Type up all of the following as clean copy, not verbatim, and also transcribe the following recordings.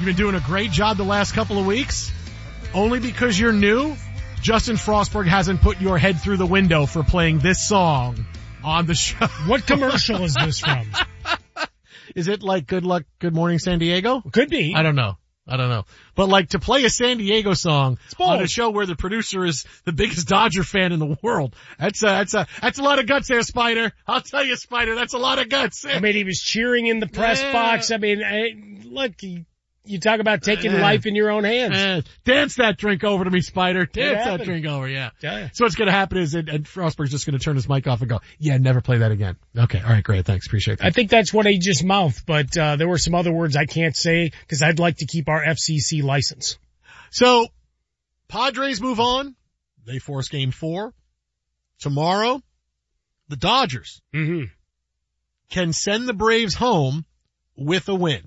You've been doing a great job the last couple of weeks. Only because you're new, Justin Frostberg hasn't put your head through the window for playing this song on the show. What commercial is this from? Is it like Good Luck, Good Morning San Diego? Could be. I don't know. But like to play a San Diego song on a show where the producer is the biggest Dodger fan in the world. That's a lot of guts there, Spider. I'll tell you, Spider, that's a lot of guts. I mean, he was cheering in the press box. I mean, look, you talk about taking life in your own hands. Dance that drink over to me, Spider. Dance that drink over, yeah. So what's going to happen is, and Frostberg's just going to turn his mic off and go, yeah, never play that again. Okay, all right, great, thanks, appreciate that. I think that's what he just mouthed, but there were some other words I can't say because I'd like to keep our FCC license. So, Padres move on. They force Game 4. Tomorrow, the Dodgers can send the Braves home with a win.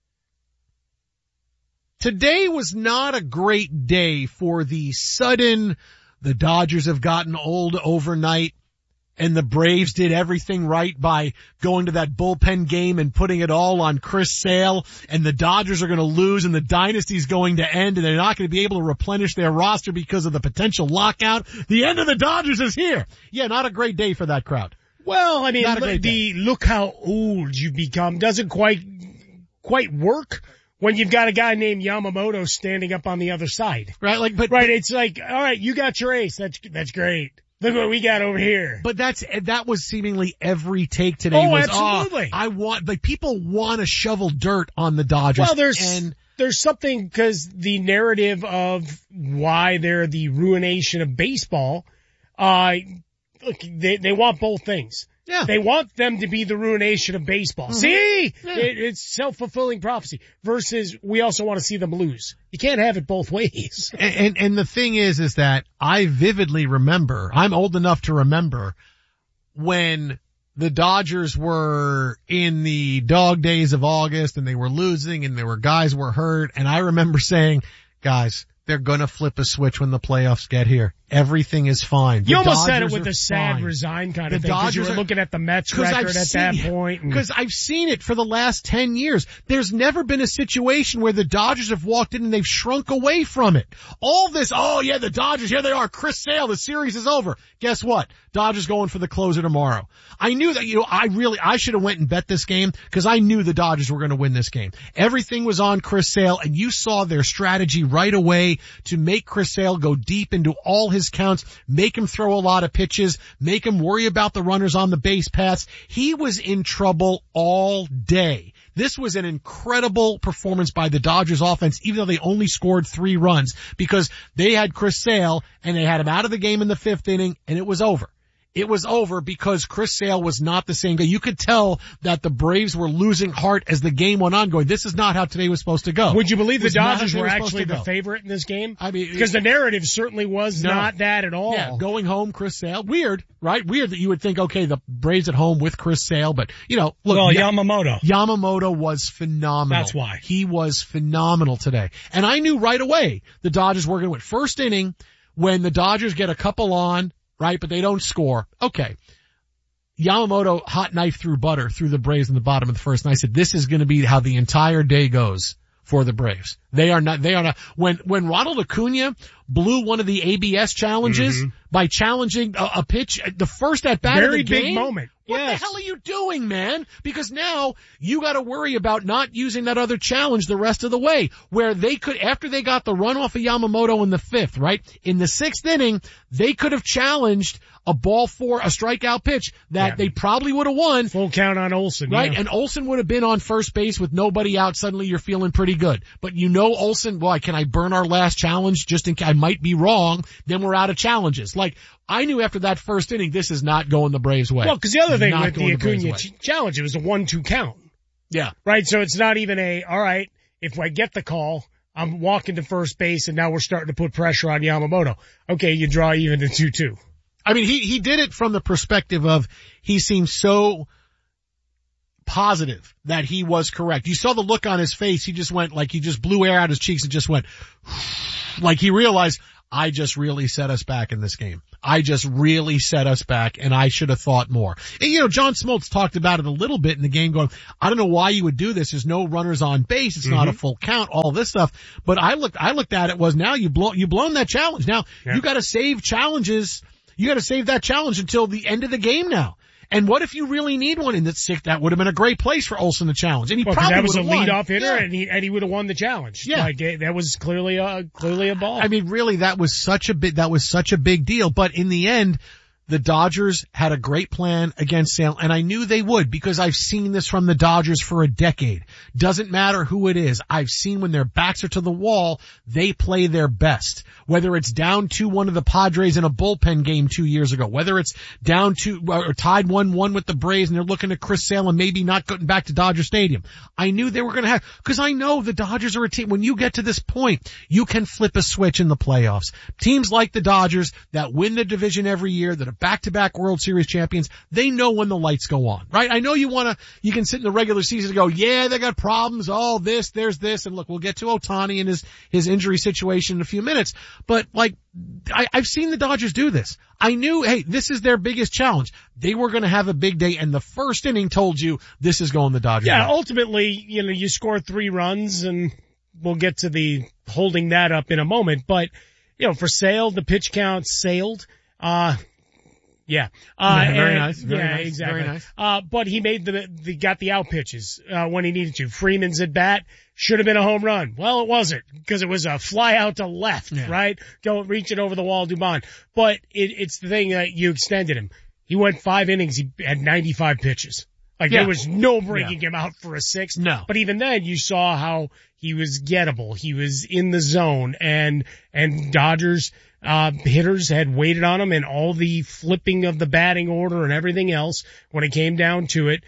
Today was not a great day for the Dodgers have gotten old overnight, and the Braves did everything right by going to that bullpen game and putting it all on Chris Sale, and the Dodgers are going to lose, and the dynasty's going to end, and they're not going to be able to replenish their roster because of the potential lockout. The end of the Dodgers is here. Yeah, not a great day for that crowd. Well, I mean, look how old you become doesn't quite work when you've got a guy named Yamamoto standing up on the other side. Right, it's like, all right, you got your ace. That's great. Look what we got over here. But that was seemingly every take today. Oh, absolutely. People want to shovel dirt on the Dodgers. Well, there's something because the narrative of why they're the ruination of baseball, look, they want both things. Yeah. They want them to be the ruination of baseball. Mm-hmm. See? Yeah. It's self-fulfilling prophecy versus we also want to see them lose. You can't have it both ways. And the thing is that I vividly remember, I'm old enough to remember when the Dodgers were in the dog days of August and they were losing and guys were hurt. And I remember saying, guys, they're gonna flip a switch when the playoffs get here. Everything is fine. You almost said it with a sad resign kind of thing because you were looking at the Mets record at that point. Because I've seen it for the last 10 years. There's never been a situation where the Dodgers have walked in and they've shrunk away from it. All this, the Dodgers, here they are, Chris Sale, the series is over. Guess what? Dodgers going for the closer tomorrow. I knew that, I should have went and bet this game because I knew the Dodgers were going to win this game. Everything was on Chris Sale and you saw their strategy right away to make Chris Sale go deep into all his counts, make him throw a lot of pitches, make him worry about the runners on the base paths. He was in trouble all day. This was an incredible performance by the Dodgers offense, even though they only scored 3 runs because they had Chris Sale and they had him out of the game in the 5th inning and it was over. It was over because Chris Sale was not the same guy. You could tell that the Braves were losing heart as the game went on, going, this is not how today was supposed to go. Would you believe the Dodgers were actually the favorite in this game? I mean, because the narrative certainly was not that at all. Yeah, going home, Chris Sale. Weird, right? Weird that you would think, okay, the Braves at home with Chris Sale, but look. Well, Yamamoto. Yamamoto was phenomenal. That's why. He was phenomenal today. And I knew right away the Dodgers were going to win. First inning, when the Dodgers get a couple on, right, but they don't score. Okay. Yamamoto hot knife through butter through the Braves in the bottom of the first. And I said, this is going to be how the entire day goes for the Braves. They are not, when Ronald Acuna blew one of the ABS challenges by challenging a pitch, the first at bat of the game. Very big moment. What the hell are you doing, man? Because now you got to worry about not using that other challenge the rest of the way. Where they could, after they got the run off of Yamamoto in the 5th, right? In the 6th inning, they could have challenged a ball for a strikeout pitch that they probably would have won. Full count on Olsen. Right? Yeah. And Olsen would have been on first base with nobody out. Suddenly you're feeling pretty good. But Olsen, boy, can I burn our last challenge just in case I might be wrong? Then we're out of challenges. Like, I knew after that first inning, this is not going the Braves' way. Well, because the other thing with the Acuna challenge, it was a 1-2 count. Yeah. Right? So it's not even all right, if I get the call, I'm walking to first base and now we're starting to put pressure on Yamamoto. Okay, you draw even to 2-2. I mean, he did it from the perspective of he seemed so positive that he was correct. You saw the look on his face. He just went he just blew air out his cheeks and just went like he realized I just really set us back in this game. I just really set us back, and I should have thought more. And, John Smoltz talked about it a little bit in the game going, I don't know why you would do this. There's no runners on base. It's not a full count, all this stuff. But I looked at it was now you've blown that challenge. Now you got to save challenges. You got to save that challenge until the end of the game now. And what if you really need one in the sixth? That would have been a great place for Olsen to challenge. And he probably that was would have a leadoff hitter, and he would have won the challenge. Yeah. Like, that was clearly a ball. I mean, really, that was such a big deal. But in the end, the Dodgers had a great plan against Salem, and I knew they would because I've seen this from the Dodgers for a decade. Doesn't matter who it is. I've seen when their backs are to the wall, they play their best. Whether it's down 2-1 to the Padres in a bullpen game 2 years ago, whether it's down or tied 1-1 with the Braves and they're looking at Chris Sale and maybe not getting back to Dodger Stadium. I knew they were going to have, because I know the Dodgers are a team. When you get to this point, you can flip a switch in the playoffs. Teams like the Dodgers that win the division every year, that are back-to-back World Series champions, they know when the lights go on, right? I know you can sit in the regular season and go, yeah, they got problems, all this, there's this, and look, we'll get to Ohtani and his injury situation in a few minutes. But I've seen the Dodgers do this. I knew, hey, this is their biggest challenge. They were going to have a big day, and the first inning told you this is going the Dodgers. Yeah, ultimately, you score 3 runs, and we'll get to the holding that up in a moment. But, for Sale, the pitch count sailed. Yeah. Very nice. Exactly. Very nice. But he got the out pitches, when he needed to. Freeman's at bat should have been a home run. Well, it wasn't, because it was a fly out to left, right? Don't reach it over the wall, Dubon. But it's the thing that you extended him. He went 5 innings. He had 95 pitches. There was no breaking him out for a 6th. No. But even then, you saw how he was gettable. He was in the zone, and Dodgers hitters had waited on him, and all the flipping of the batting order and everything else when it came down to it.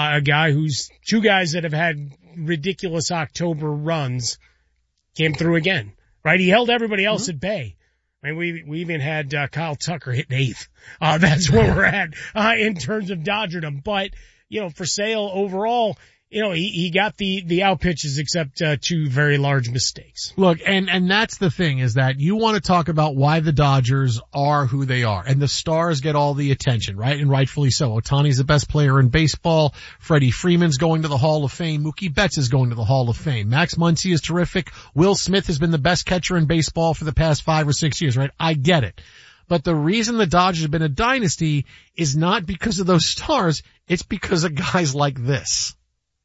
Two guys that have had ridiculous October runs came through again, right? He held everybody else at bay. I mean, we even had Kyle Tucker hitting 8th. That's where we're at in terms of Dodgerdom. But for Sale overall, he got the out pitches except 2 very large mistakes. Look, and that's the thing, is that you want to talk about why the Dodgers are who they are, and the stars get all the attention, right? And rightfully so. Ohtani's the best player in baseball. Freddie Freeman's going to the Hall of Fame. Mookie Betts is going to the Hall of Fame. Max Muncy is terrific. Will Smith has been the best catcher in baseball for the past 5 or 6 years, right? I get it. But the reason the Dodgers have been a dynasty is not because of those stars. It's because of guys like this.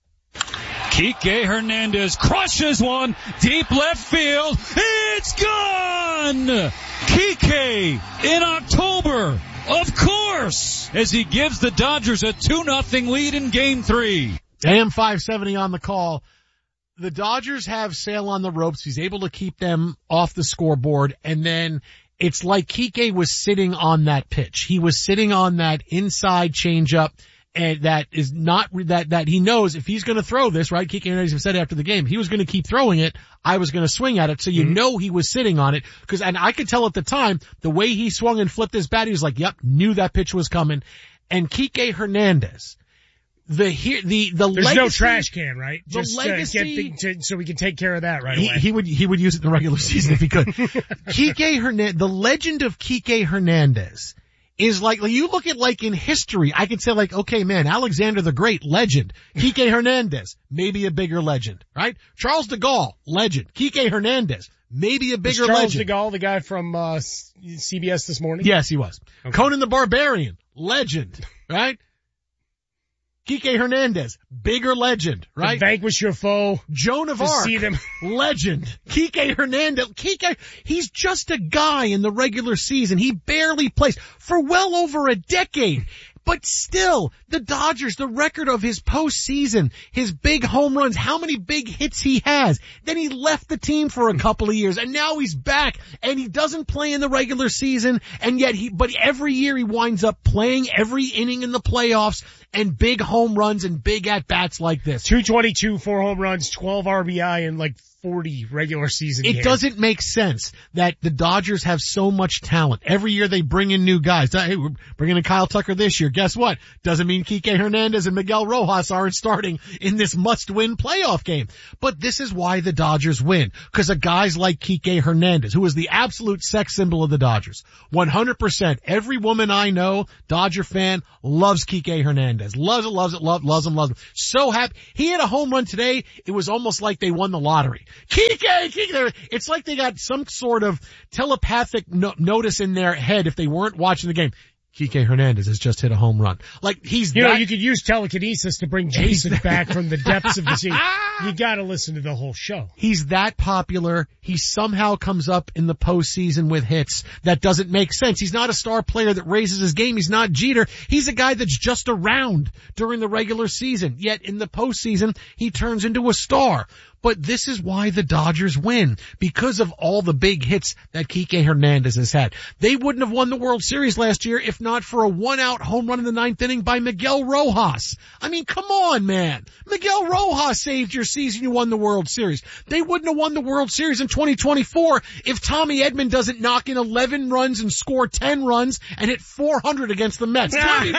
Kike Hernandez crushes one deep left field. It's gone! Kike in October, of course, as he gives the Dodgers a 2-0 lead in Game 3. AM 570 on the call. The Dodgers have Sale on the ropes. He's able to keep them off the scoreboard, and then it's like Kike was sitting on that pitch. He was sitting on that inside changeup. And that is not, that he knows if he's going to throw this, right? Kike Hernandez said after the game, he was going to keep throwing it. I was going to swing at it. So know he was sitting on it. And I could tell at the time, the way he swung and flipped his bat, he was like, yep, knew that pitch was coming. And Kike Hernandez, there's legacy, no trash can, right? Just legacy, so we can take care of that right away. He would use it in the regular season if he could. Kike Hernandez, the legend of Kike Hernandez is like you look at in history, I could say okay, man, Alexander the Great, legend. Kike Hernandez, maybe a bigger legend, right? Charles de Gaulle, legend. Kike Hernandez, maybe a bigger legend. Charles de Gaulle, the guy from CBS This Morning? Yes, he was. Okay. Conan the Barbarian, legend, right? Kike Hernandez, bigger legend, right? Vanquish your foe. Joan of Arc, see them. legend. Kike Hernandez, he's just a guy in the regular season. He barely plays for well over a decade. But still, the Dodgers, the record of his postseason, his big home runs, how many big hits he has. Then he left the team for a couple of years, and now he's back, and he doesn't play in the regular season, and yet but every year he winds up playing every inning in the playoffs, and big home runs and big at-bats like this. 222, 4 home runs, 12 RBI, and 40 regular season games. It doesn't make sense that the Dodgers have so much talent. Every year they bring in new guys. Hey, we're bringing in Kyle Tucker this year. guess what? Doesn't mean Kike Hernandez and Miguel Rojas aren't starting in this must-win playoff game. But this is why the Dodgers win. Because of guys like Kike Hernandez, who is the absolute sex symbol of the Dodgers. 100%. Every woman I know, Dodger fan, loves Kike Hernandez. Loves him. So happy. He hit a home run today. It was almost like they won the lottery. Kike. It's like they got some sort of telepathic notice in their head if they weren't watching the game. Kike Hernandez has just hit a home run. Like, he's you know, you could use telekinesis to bring Jason back from the depths of the sea. You gotta listen to the whole show. He's that popular. He somehow comes up in the postseason with hits. That doesn't make sense. He's not a star player that raises his game. He's not Jeter. He's a guy that's just around during the regular season. Yet in the postseason, he turns into a star. But this is why the Dodgers win, because of all the big hits that Kike Hernandez has had. They wouldn't have won the World Series last year if not for a one-out home run in the ninth inning by Miguel Rojas. I mean, come on, man. Miguel Rojas saved your season. You won the World Series. They wouldn't have won the World Series in 2024 if Tommy Edman doesn't knock in 11 runs and score 10 runs and hit 400 against the Mets. Tommy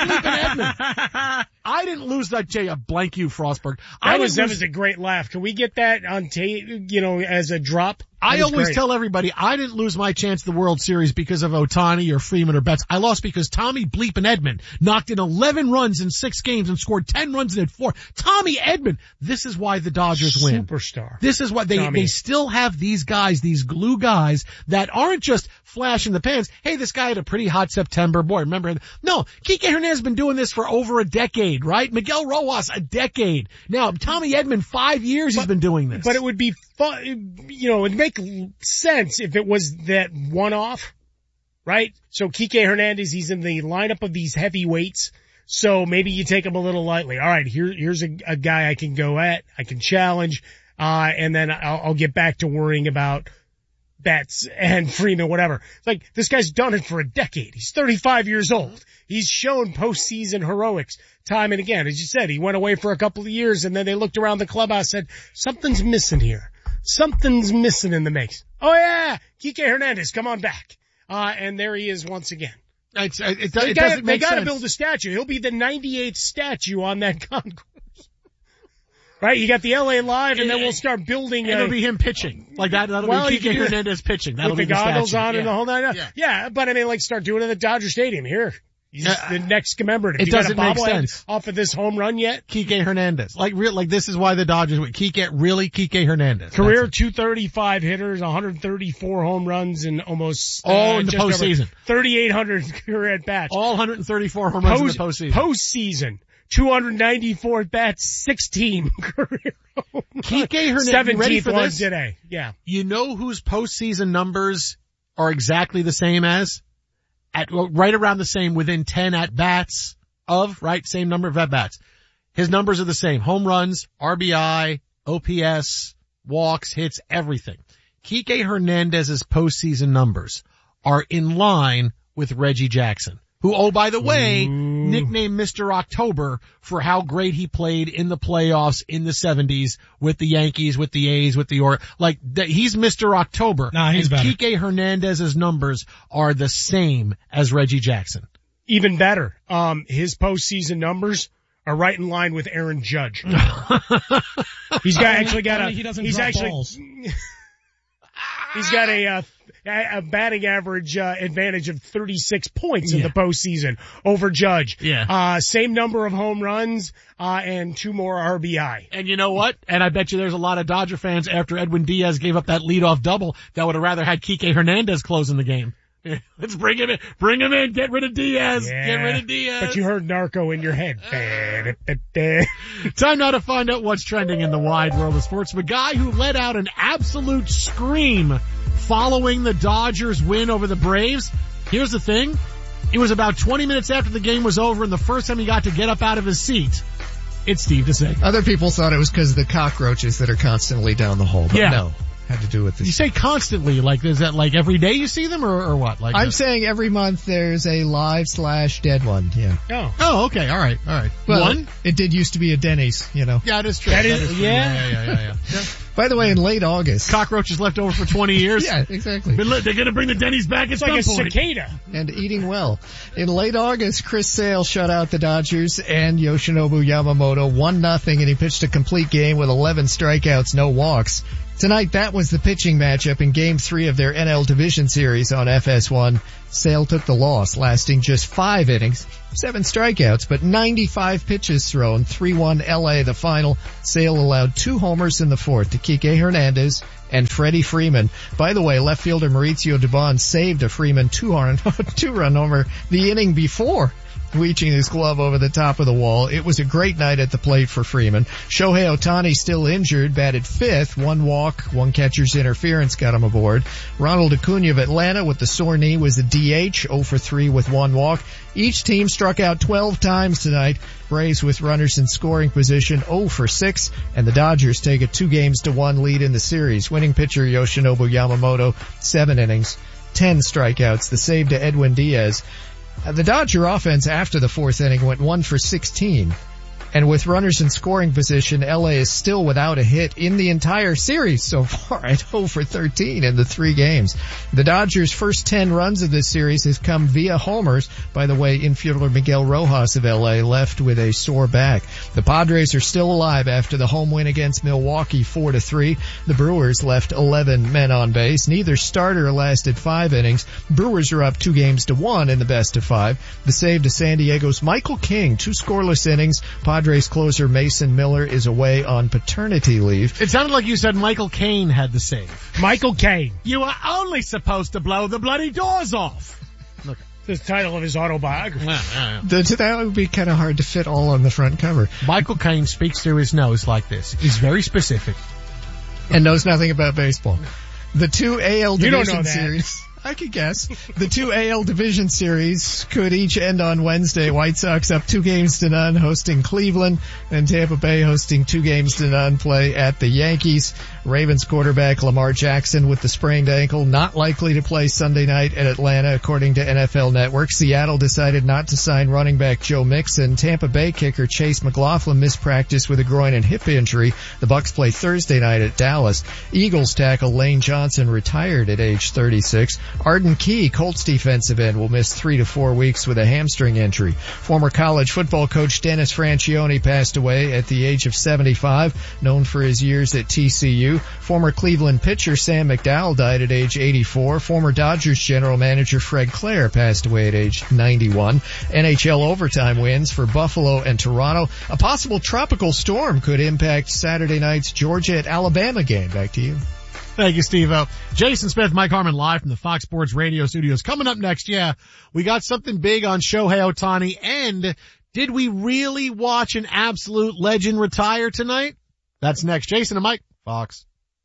Edman. I didn't lose that, Jay. Blank you, Frostberg. That was a great laugh. Can we get that on tape, as a drop? I always tell everybody I didn't lose my chance at the World Series because of Ohtani or Freeman or Betts. I lost because Tommy Bleepin' Edman knocked in 11 runs in 6 games and scored 10 runs and hit 4. Tommy Edman. This is why the Dodgers win. Superstar. This is why they still have these guys, these glue guys that aren't just flash in the pans. Hey, this guy had a pretty hot September. Boy, remember? No, Kike Hernandez has been doing this for over a decade, right? Miguel Rojas, a decade. Now, Tommy Edman, 5 years he's been doing this. But it would be fun, it'd make sense if it was that one-off, right? So Kike Hernandez, he's in the lineup of these heavyweights, so maybe you take him a little lightly. All right, here's a guy I can go at, I can challenge, and then I'll get back to worrying about Betts and Freeman, whatever. It's like, this guy's done it for a decade. He's 35 years old. He's shown postseason heroics time and again. As you said, he went away for a couple of years, and then they looked around the clubhouse and said, something's missing here. Something's missing in the mix. Oh yeah, Kike Hernandez, come on back. And there he is once again. It doesn't make sense. They gotta build a statue. He'll be the 98th statue on that concourse. Right? You got the LA Live, and then we'll start building. It'll be him pitching. Like that'll be Kike Hernandez pitching. That'll be the goggles statue. On and the whole night. Yeah, but I mean, like, start doing it at Dodger Stadium. Here. He's the next commemorative. It doesn't make sense. Off of this home run yet? Kike Hernandez. Like this is wwhy the Dodgers win. Kike Hernandez. Career 235 hitters, 134 home runs, and almost all in the postseason. 3,800 career at bats. All 134 home runs in the postseason. Postseason. 294 at bats, 16 career home runs. Kike Hernandez. 17th one today. Yeah. You know whose postseason numbers are exactly the same as? Right around the same, within 10 at-bats of, right, same number of at-bats. His numbers are the same. Home runs, RBI, OPS, walks, hits, everything. Kike Hernandez's postseason numbers are in line with Reggie Jackson, who, oh, by the way, nicknamed Mr. October for how great he played in the playoffs in the 70s with the Yankees, with the A's, with the he's Mr. October. Nah, he's better. Kike Hernandez's numbers are the same as Reggie Jackson. Even better. His postseason numbers are right in line with Aaron Judge. He's got a batting average advantage of 36 points in the postseason over Judge. Yeah. Same number of home runs and 2 more RBI. And you know what? And I bet you there's a lot of Dodger fans after Edwin Diaz gave up that leadoff double that would have rather had Kike Hernandez closing the game. Let's bring him in. Bring him in. Get rid of Diaz. Yeah, get rid of Diaz. But you heard Narco in your head. Time now to find out what's trending in the wide world of sports. The guy who let out an absolute scream following the Dodgers win over the Braves. Here's the thing. It was about 20 minutes after the game was over, and the first time he got to get up out of his seat. It's Steve Desai. Other people thought it was because of the cockroaches that are constantly down the hole, but no. Had to do with this. You say constantly, like, is that like every day you see them or what? Like I'm saying every month there's a live/dead one, yeah. Oh, okay, alright. Well, one? It did used to be a Denny's, Yeah, it is true. That is true. Yeah. By the way, in late August. Cockroaches left over for 20 years. Yeah, exactly. They're going to bring the Denny's back at some point. It's like a cicada. And eating well. In late August, Chris Sale shut out the Dodgers and Yoshinobu Yamamoto 1-0, and he pitched a complete game with 11 strikeouts, no walks. Tonight, that was the pitching matchup in Game 3 of their NL Division Series on FS1. Sale took the loss, lasting just 5 innings, 7 strikeouts, but 95 pitches thrown, 3-1 LA the final. Sale allowed 2 homers in the fourth to Kike Hernandez and Freddie Freeman. By the way, left fielder Maurizio Dubon saved a Freeman 2-run homer the inning before reaching his glove over the top of the wall. It was a great night at the plate for Freeman. Shohei Ohtani, still injured, batted 5th. 1 walk, 1 catcher's interference got him aboard. Ronald Acuna of Atlanta with the sore knee was a DH, 0 for 3 with 1 walk. Each team struck out 12 times tonight. Braves with runners in scoring position, 0 for 6, and the Dodgers take a 2-1 lead in the series. Winning pitcher Yoshinobu Yamamoto, 7 innings, 10 strikeouts. The save to Edwin Diaz. The Dodger offense after the 4th inning went 1 for 16. And with runners in scoring position, LA is still without a hit in the entire series so far at 0 for 13 in the 3 games. The Dodgers' first 10 runs of this series has come via homers. By the way, infielder Miguel Rojas of LA left with a sore back. The Padres are still alive after the home win against Milwaukee 4-3. The Brewers left 11 men on base. Neither starter lasted 5 innings. Brewers are up 2-1 in the best of 5. The save to San Diego's Michael King, 2 scoreless innings. Padres closer Mason Miller is away on paternity leave. It sounded like you said Michael Caine had the save. Michael Caine. You were only supposed to blow the bloody doors off. Look, the title of his autobiography. That would be kind of hard to fit all on the front cover. Michael Caine speaks through his nose like this. He's very specific. And knows nothing about baseball. The 2 AL Division Series. I could guess. The 2 AL Division Series could each end on Wednesday. White Sox up 2-0 hosting Cleveland, and Tampa Bay hosting 2-0 play at the Yankees. Ravens quarterback Lamar Jackson with the sprained ankle not likely to play Sunday night at Atlanta according to NFL Network. Seattle decided not to sign running back Joe Mixon. Tampa Bay kicker Chase McLaughlin missed practice with a groin and hip injury. The Bucs play Thursday night at Dallas. Eagles tackle Lane Johnson retired at age 36. Arden Key, Colts defensive end, will miss 3 to 4 weeks with a hamstring injury. Former college football coach Dennis Franchione passed away at the age of 75, known for his years at TCU. Former Cleveland pitcher Sam McDowell died at age 84. Former Dodgers general manager Fred Clare passed away at age 91. NHL overtime wins for Buffalo and Toronto. A possible tropical storm could impact Saturday night's Georgia at Alabama game. Back to you. Thank you, Steve-O. Jason Smith, Mike Harmon live from the Fox Sports Radio studios. Coming up next, we got something big on Shohei Ohtani, and did we really watch an absolute legend retire tonight? That's next. Jason and Mike, Fox.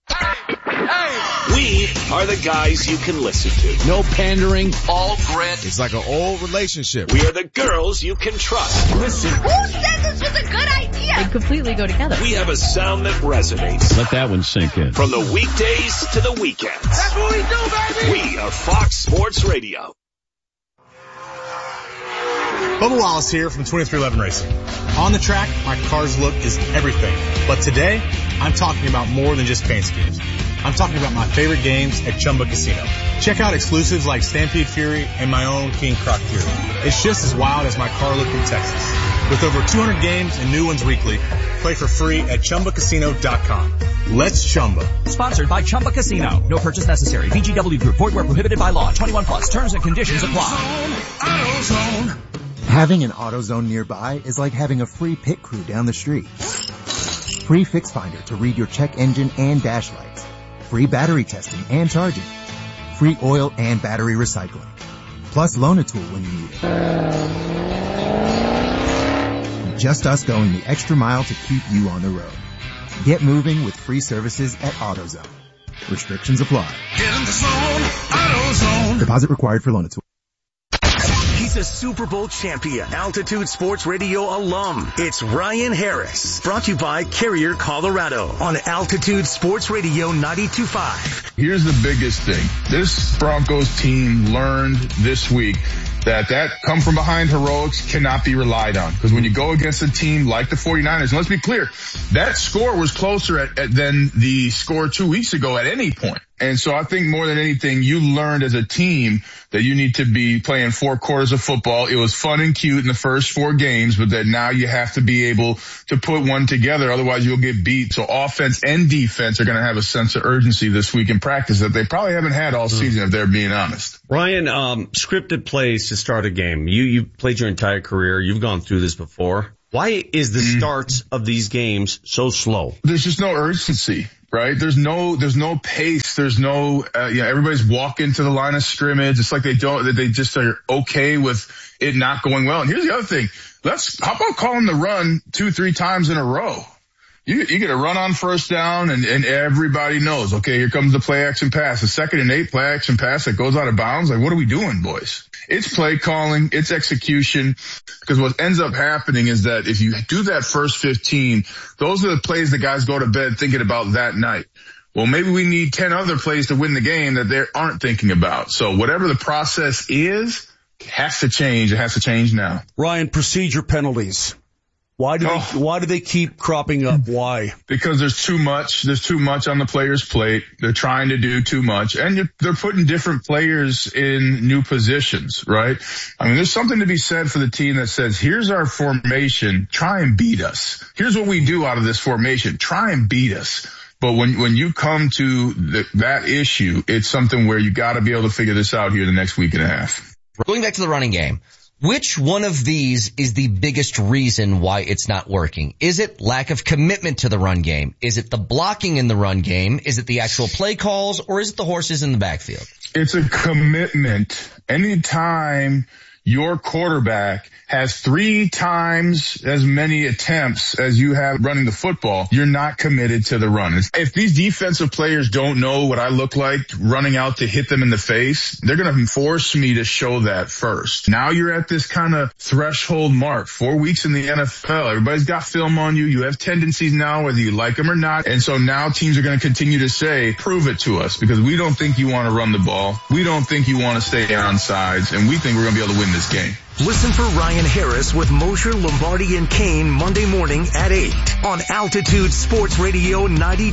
We are the guys you can listen to. No pandering, all grit. It's like an old relationship. We are the girls you can trust. Listen. Who said this was a good idea? They completely go together. We have a sound that resonates. Let that one sink in. From the weekdays to the weekends. That's what we do, baby! We are Fox Sports Radio. Bubba Wallace here from 2311 Racing. On the track, my car's look is everything. But today, I'm talking about more than just paint schemes. I'm talking about my favorite games at Chumba Casino. Check out exclusives like Stampede Fury and my own King Croc Fury. It's just as wild as my car look in Texas. With over 200 games and new ones weekly, play for free at ChumbaCasino.com. Let's Chumba. Sponsored by Chumba Casino. No purchase necessary. VGW Group. Void where prohibited by law. 21 plus. Terms and conditions apply. AutoZone. Having an AutoZone nearby is like having a free pit crew down the street. Free Fix Finder to read your check engine and dash lights. Free battery testing and charging. Free oil and battery recycling. Plus Loan-A-Tool when you need it. Just us going the extra mile to keep you on the road. Get moving with free services at AutoZone. Restrictions apply. Get in the zone, AutoZone. Deposit required for Loan-A-Tool. He's a Super Bowl champion, Altitude Sports Radio alum. It's Ryan Harris. Brought to you by Carrier, Colorado on Altitude Sports Radio 92.5. Here's the biggest thing. This Broncos team learned this week that come from behind heroics cannot be relied on. Because when you go against a team like the 49ers, and let's be clear, that score was closer than the score 2 weeks ago at any point. And so I think more than anything, you learned as a team that you need to be playing 4 quarters of football. It was fun and cute in the first 4 games, but that now you have to be able to put one together. Otherwise you'll get beat. So offense and defense are going to have a sense of urgency this week in practice that they probably haven't had all season, if they're being honest. Ryan, scripted plays to start a game. You played your entire career. You've gone through this before. Why is the starts of these games so slow? There's just no urgency. Right? There's no pace. There's no, everybody's walking to the line of scrimmage. It's like they just are okay with it not going well. And here's the other thing. How about calling the run 2-3 times in a row? You get a run on first down and everybody knows, okay, here comes the play action pass. The 2nd and 8 play action pass that goes out of bounds. Like, what are we doing, boys? It's play calling, it's execution, because what ends up happening is that if you do that first 15, those are the plays the guys go to bed thinking about that night. Well, maybe we need 10 other plays to win the game that they aren't thinking about. So whatever the process is, has to change. It has to change now. Ryan, procedure penalties. Why do they keep cropping up? Why? Because there's too much. There's too much on the player's plate. They're trying to do too much, and they're putting different players in new positions, right? I mean, there's something to be said for the team that says, here's our formation. Try and beat us. Here's what we do out of this formation. Try and beat us. But when you come to that issue, it's something where you got to be able to figure this out here in the next week and a half. Going back to the running game. Which one of these is the biggest reason why it's not working? Is it lack of commitment to the run game? Is it the blocking in the run game? Is it the actual play calls? Or is it the horses in the backfield? It's a commitment. Anytime your quarterback has 3 times as many attempts as you have running the football, you're not committed to the run. If these defensive players don't know what I look like running out to hit them in the face, they're going to force me to show that first. Now you're at this kind of threshold mark, 4 weeks in the NFL. Everybody's got film on you. You have tendencies now, whether you like them or not. And so now teams are going to continue to say, prove it to us, because we don't think you want to run the ball. We don't think you want to stay on sides, and we think we're going to be able to win this game. Listen for Ryan Harris with Mosher, Lombardi, and Kane Monday morning at 8 on Altitude Sports Radio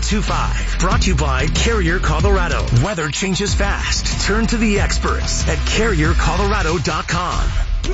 92.5. Brought to you by Carrier, Colorado. Weather changes fast. Turn to the experts at CarrierColorado.com.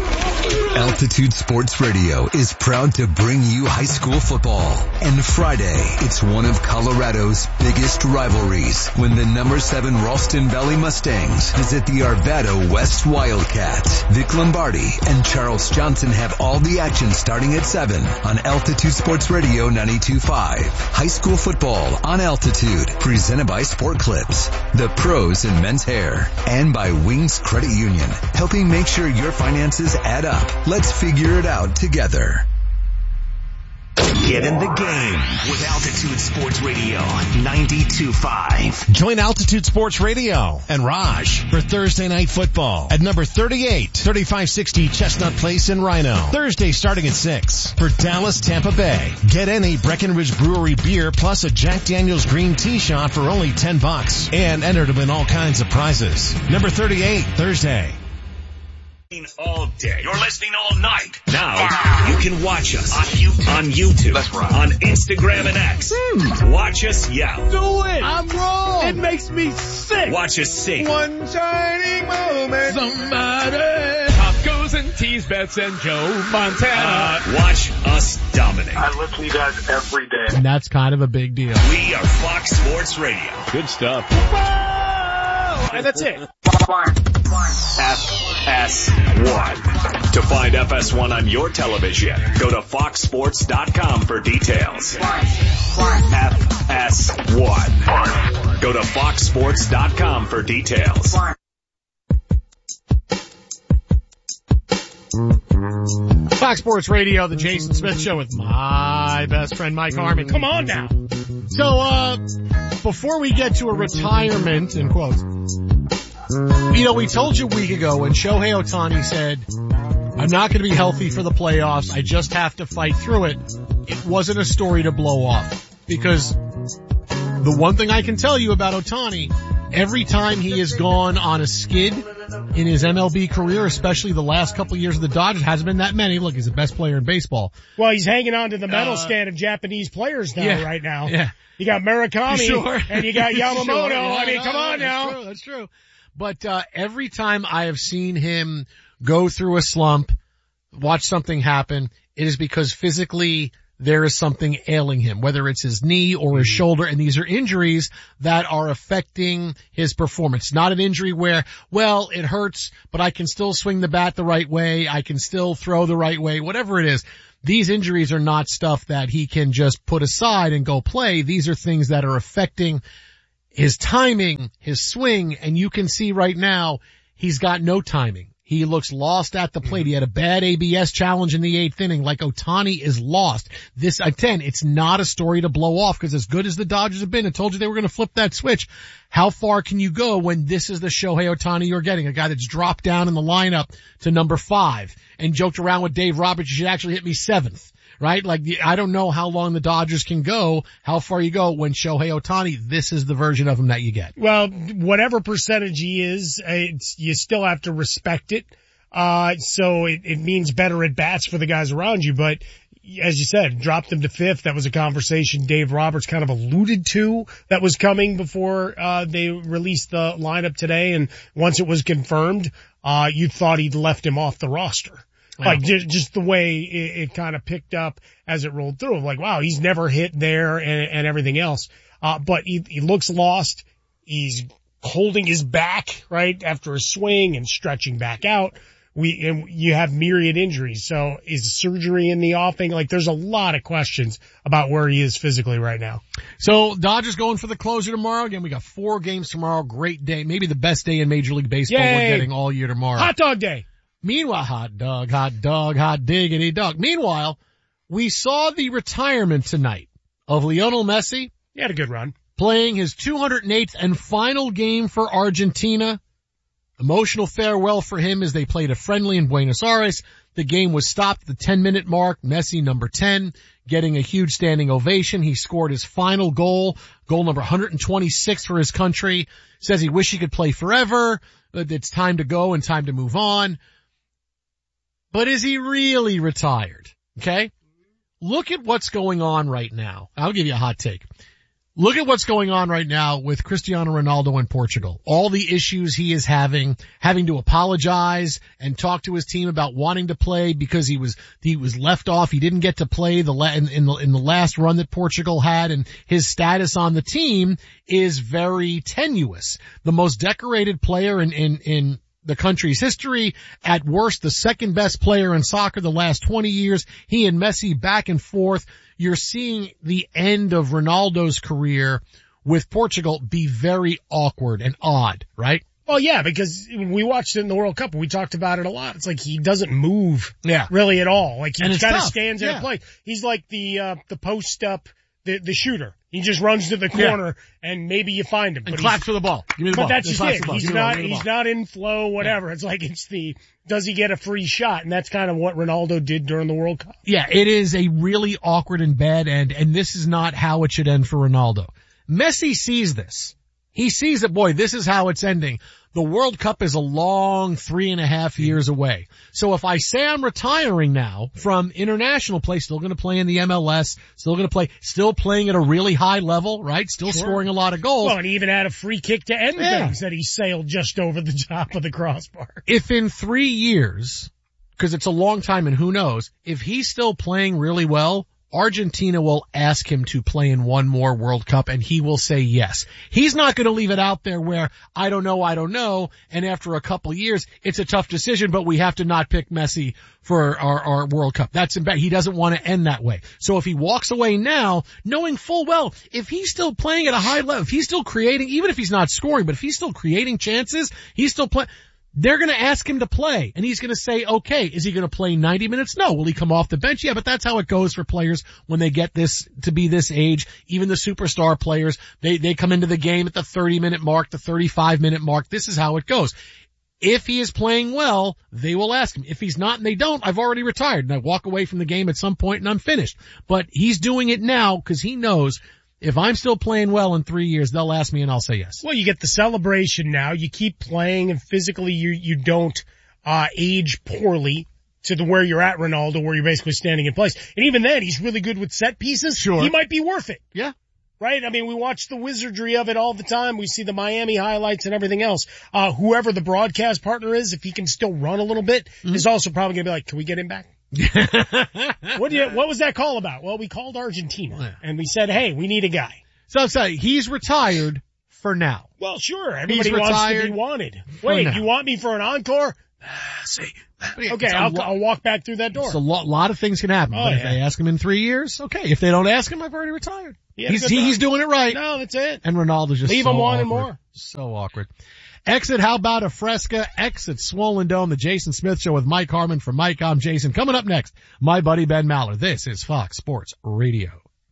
Altitude Sports Radio is proud to bring you high school football. And Friday, it's one of Colorado's biggest rivalries when the number 7 Ralston Valley Mustangs visit the Arvada West Wildcats. Vic Lombardi and Charles Johnson have all the action starting at 7 on Altitude Sports Radio 92.5. High school football on Altitude, presented by Sport Clips, the pros in men's hair, and by Wings Credit Union, helping make sure your finances add up. Let's figure it out together. Get in the game with Altitude Sports Radio 92.5. Join Altitude Sports Radio and Raj for Thursday Night Football at number 38, 3560 Chestnut Place in Rhino. Thursday starting at 6 for Dallas, Tampa Bay. Get any Breckenridge Brewery beer plus a Jack Daniel's green tea shot for only $10 and enter to win all kinds of prizes. Number 38, Thursday. All day. You're listening all night. Now, you can watch us on YouTube, that's right, on Instagram and X. Watch us yell. Do it! I'm wrong! It makes me sick! Watch us sing. One shining moment. Somebody. Tacos and teas, Bets and Joe Montana. Watch us dominate. I listen to you guys every day. And that's kind of a big deal. We are Fox Sports Radio. Good stuff. And that's it. FS1. To find FS1 on your television, go to foxsports.com for details. FS1. Go to foxsports.com for details. Fox Sports Radio, the Jason Smith Show with my best friend Mike Harmon. Come on now. So, before we get to a retirement, in quotes, we told you a week ago when Shohei Ohtani said, I'm not going to be healthy for the playoffs, I just have to fight through it. It wasn't a story to blow off. Because the one thing I can tell you about Ohtani Every time he has gone on a skid in his MLB career, especially the last couple of years of the Dodgers, hasn't been that many. Look, he's the best player in baseball. Well, he's hanging on to the medal stand of Japanese players now, right now. Yeah. You got Murakami and you got Yamamoto. Sure, yeah, I mean, come on now. That's true. But every time I have seen him go through a slump, watch something happen, it is because physically there is something ailing him, whether it's his knee or his shoulder, and these are injuries that are affecting his performance. Not an injury where, well, it hurts, but I can still swing the bat the right way, I can still throw the right way, whatever it is. These injuries are not stuff that he can just put aside and go play. These are things that are affecting his timing, his swing, and you can see right now he's got no timing. He looks lost at the plate. He had a bad ABS challenge in the 8th inning. Like Ohtani is lost. This, again, it's not a story to blow off because as good as the Dodgers have been, I told you they were going to flip that switch. How far can you go when this is the Shohei Ohtani you're getting? A guy that's dropped down in the lineup to number 5 and joked around with Dave Roberts, you should actually hit me 7th. Right? Like, I don't know how long the Dodgers can go, how far you go when Shohei Ohtani, this is the version of him that you get. Well, whatever percentage he is, you still have to respect it. So it means better at bats for the guys around you, but as you said, dropped him to 5th. That was a conversation Dave Roberts kind of alluded to that was coming before, they released the lineup today. And once it was confirmed, you thought he'd left him off the roster. Like just the way it kind of picked up as it rolled through. Like, wow, he's never hit there and everything else. But he looks lost. He's holding his back, right, after a swing and stretching back out. And you have myriad injuries. So is surgery in the offing? Like, there's a lot of questions about where he is physically right now. So Dodgers going for the closer tomorrow. Again, we got 4 games tomorrow. Great day. Maybe the best day in Major League Baseball we're getting all year tomorrow. Hot dog day. Meanwhile, hot diggity dog. Meanwhile, we saw the retirement tonight of Lionel Messi. He had a good run. Playing his 208th and final game for Argentina. Emotional farewell for him as they played a friendly in Buenos Aires. The game was stopped at the 10-minute mark. Messi, number 10, getting a huge standing ovation. He scored his final goal number 126 for his country. Says he wished he could play forever. It's time to go and time to move on. But is he really retired? Okay? Look at what's going on right now. I'll give you a hot take. Look at what's going on right now with Cristiano Ronaldo in Portugal. All the issues he is having to apologize and talk to his team about wanting to play because he was left off. He didn't get to play in the last run that Portugal had, and his status on the team is very tenuous. The most decorated player in the country's history, at worst the second best player in soccer the last 20 years. He and Messi back and forth. You're seeing the end of Ronaldo's career with Portugal be very awkward and odd, right? Well, yeah, because we watched it in the World Cup and we talked about it a lot. It's like he doesn't move really at all. Like he kind of stands in a place. He's like the post up, the shooter. He just runs to the corner and maybe you find him. And claps for the ball. Give me the ball. But that's just it. He's not in flow, whatever. Yeah. It's like does he get a free shot? And that's kind of what Ronaldo did during the World Cup. Yeah, it is a really awkward and bad end, and this is not how it should end for Ronaldo. Messi sees this. He sees that, boy, this is how it's ending. The World Cup is a long 3.5 years away. So if I say I'm retiring now from international play, still going to play in the MLS, still playing at a really high level, right? Still scoring a lot of goals. Well, and he even had a free kick to end things that he sailed just over the top of the crossbar. If in 3 years, because it's a long time and who knows, if he's still playing really well, Argentina will ask him to play in one more World Cup and he will say yes. He's not going to leave it out there where I don't know, and after a couple years it's a tough decision, but we have to not pick Messi for our World Cup. He doesn't want to end that way. So if he walks away now, knowing full well, if he's still playing at a high level, if he's still creating, even if he's not scoring, but if he's still creating chances, he's still playing. They're going to ask him to play, and he's going to say, okay, is he going to play 90 minutes? No. Will he come off the bench? Yeah, but that's how it goes for players when they get to be this age. Even the superstar players, they come into the game at the 30-minute mark, the 35-minute mark. This is how it goes. If he is playing well, they will ask him. If he's not and they don't, I've already retired and I walk away from the game at some point and I'm finished. But he's doing it now because he knows If I'm still playing well in 3 years, they'll ask me and I'll say yes. Well, you get the celebration now. You keep playing and physically you don't, age poorly to the where you're at, Ronaldo, where you're basically standing in place. And even then, he's really good with set pieces. Sure. He might be worth it. Yeah. Right? I mean, we watch the wizardry of it all the time. We see the Miami highlights and everything else. Whoever the broadcast partner is, if he can still run a little bit, is also probably going to be like, can we get him back? What was that call about? Well, we called Argentina and we said, hey, we need a guy. So I'm saying he's retired for now. Well, sure. Everybody wants to be wanted. Wait, you want me for an encore? See. Okay, I'll walk back through that door. So a lot of things can happen. But if they ask him in 3 years, okay. If they don't ask him, I've already retired. He's doing it right. No, that's it. And Ronaldo's just leave so him wanting awkward. more. So awkward. Exit, how about a Fresca? Exit Swollen Dome, the Jason Smith Show with Mike Harmon from Mike. I'm Jason. Coming up next, my buddy Ben Maller. This is Fox Sports Radio.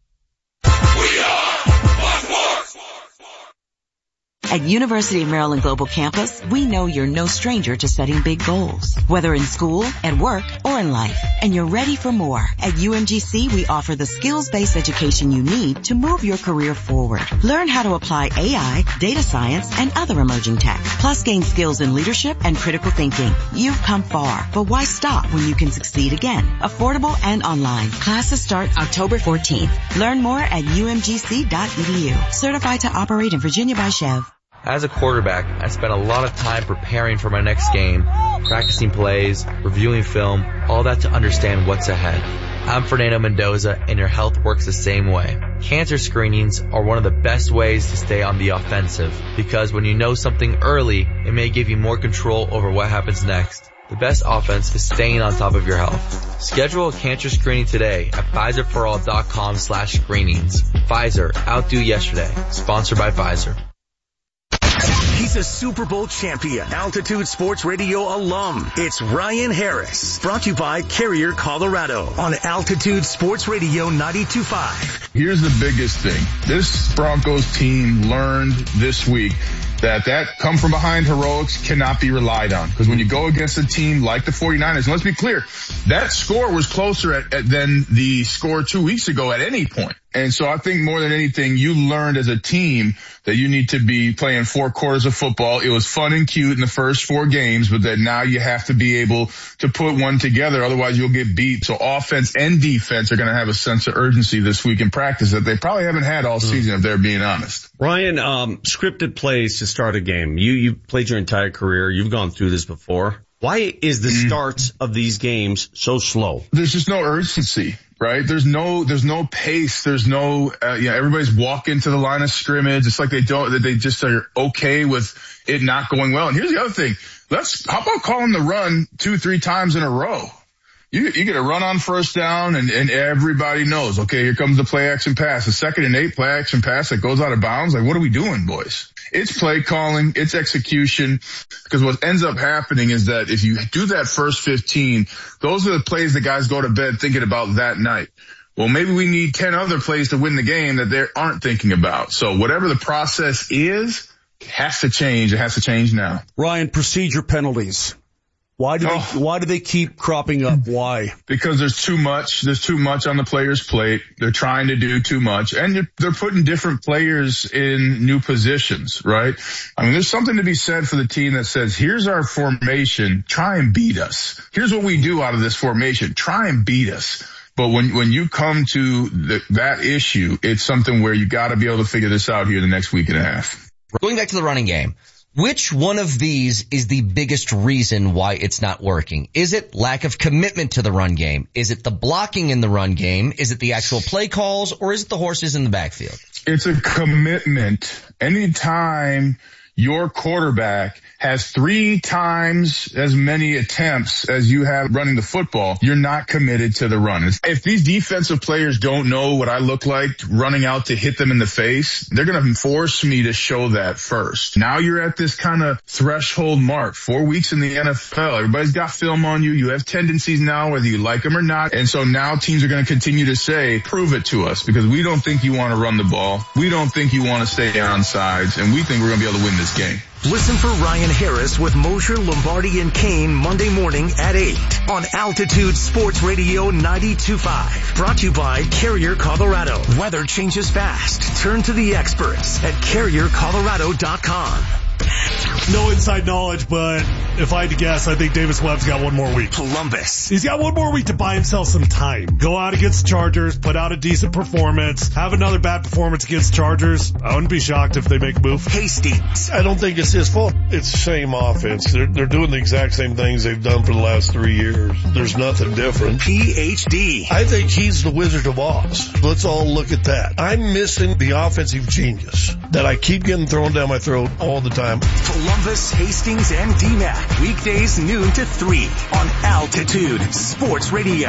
At University of Maryland Global Campus, we know you're no stranger to setting big goals, whether in school, at work, or in life. And you're ready for more. At UMGC, we offer the skills-based education you need to move your career forward. Learn how to apply AI, data science, and other emerging tech. Plus gain skills in leadership and critical thinking. You've come far, but why stop when you can succeed again? Affordable and online. Classes start October 14th. Learn more at umgc.edu. Certified to operate in Virginia by Chev. As a quarterback, I spent a lot of time preparing for my next game, practicing plays, reviewing film, all that to understand what's ahead. I'm Fernando Mendoza, and your health works the same way. Cancer screenings are one of the best ways to stay on the offensive, because when you know something early, it may give you more control over what happens next. The best offense is staying on top of your health. Schedule a cancer screening today at PfizerForAll.com/screenings. Pfizer, outdo yesterday. Sponsored by Pfizer. He's a Super Bowl champion, Altitude Sports Radio alum. It's Ryan Harris, brought to you by Carrier, Colorado, on Altitude Sports Radio 92.5. Here's the biggest thing. This Broncos team learned this week that come from behind heroics cannot be relied on. Because when you go against a team like the 49ers, and let's be clear, that score was closer than the score 2 weeks ago at any point. And so I think more than anything, you learned as a team that you need to be playing 4 quarters of football. It was fun and cute in the first 4 games, but that now you have to be able to put one together. Otherwise you'll get beat. So offense and defense are going to have a sense of urgency this week in practice that they probably haven't had all season, if they're being honest. Ryan, scripted plays to start a game. You played your entire career. You've gone through this before. Why is the starts of these games so slow? There's just no urgency, right? There's no pace. There's no, everybody's walking to the line of scrimmage. It's like they just are okay with it not going well. And here's the other thing. How about calling the run 2-3 times in a row? You get a run on first down and everybody knows, okay, here comes the play action pass. The 2nd and 8 play action pass that goes out of bounds. Like, what are we doing, boys? It's play calling, it's execution, because what ends up happening is that if you do that first 15, those are the plays that guys go to bed thinking about that night. Well, maybe we need 10 other plays to win the game that they aren't thinking about. So whatever the process is, it has to change. It has to change now. Ryan, procedure penalties. Why do they keep cropping up? Why? Because there's too much. There's too much on the player's plate. They're trying to do too much, and they're putting different players in new positions, right? I mean, there's something to be said for the team that says, here's our formation. Try and beat us. Here's what we do out of this formation. Try and beat us. But when you come to that issue, it's something where you got to be able to figure this out here in the next week and a half. Going back to the running game. Which one of these is the biggest reason why it's not working? Is it lack of commitment to the run game? Is it the blocking in the run game? Is it the actual play calls? Or is it the horses in the backfield? It's a commitment. Anytime your quarterback has 3 times as many attempts as you have running the football, you're not committed to the run. If these defensive players don't know what I look like running out to hit them in the face, they're going to force me to show that first. Now you're at this kind of threshold mark, 4 weeks in the NFL. Everybody's got film on you. You have tendencies now, whether you like them or not. And so now teams are going to continue to say, prove it to us, because we don't think you want to run the ball. We don't think you want to stay on sides, and we think we're going to be able to win this this game. Listen for Ryan Harris with Mosher, Lombardi, and Kane Monday morning at 8 on Altitude Sports Radio 92.5. Brought to you by Carrier Colorado. Weather changes fast. Turn to the experts at CarrierColorado.com. No inside knowledge, but if I had to guess, I think Davis Webb's got one more week. Columbus. He's got one more week to buy himself some time. Go out against the Chargers, put out a decent performance, have another bad performance against the Chargers. I wouldn't be shocked if they make a move. Hastings. I don't think it's his fault. It's the same offense. They're doing the exact same things they've done for the last 3 years. There's nothing different. PhD. I think he's the Wizard of Oz. Let's all look at that. I'm missing the offensive genius that I keep getting thrown down my throat all the time. Columbus, Hastings, and DMAC. Weekdays noon to 3 on Altitude Sports Radio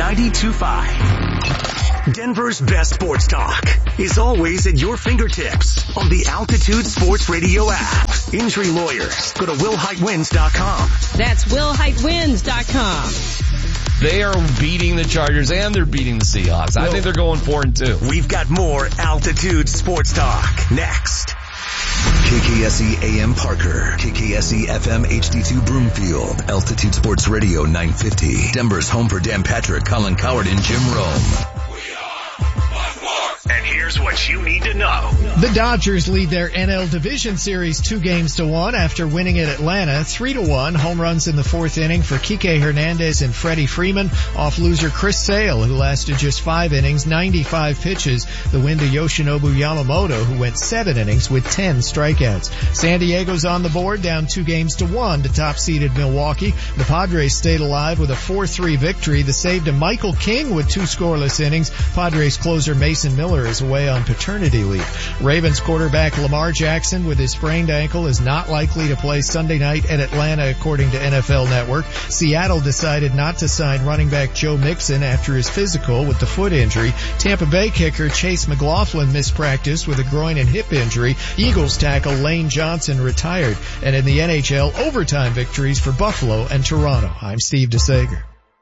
92.5. Denver's best sports talk is always at your fingertips on the Altitude Sports Radio app. Injury lawyers. Go to willheitwins.com. That's willheitwins.com. They are beating the Chargers and they're beating the Seahawks. I think they're going 4-2. We've got more Altitude Sports Talk next. KKSE AM Parker, KKSE FM HD2 Broomfield, Altitude Sports Radio 950, Denver's home for Dan Patrick, Colin Coward, and Jim Rome. And here's what you need to know. The Dodgers lead their NL Division Series 2-1 after winning at Atlanta 3-1. Home runs in the fourth inning for Kike Hernandez and Freddie Freeman off loser Chris Sale, who lasted just 5 innings, 95 pitches. The win to Yoshinobu Yamamoto, who went 7 innings with 10 strikeouts. San Diego's on the board, down 2-1 to top-seeded Milwaukee. The Padres stayed alive with a 4-3 victory. The save to Michael King with 2 scoreless innings. Padres closer Mason Miller is away on paternity leave. Ravens quarterback Lamar Jackson with his sprained ankle is not likely to play Sunday night at Atlanta, according to NFL Network. Seattle decided not to sign running back Joe Mixon after his physical with the foot injury. Tampa Bay kicker Chase McLaughlin missed practice with a groin and hip injury. Eagles tackle Lane Johnson retired. And in the NHL, overtime victories for Buffalo and Toronto. I'm Steve DeSager.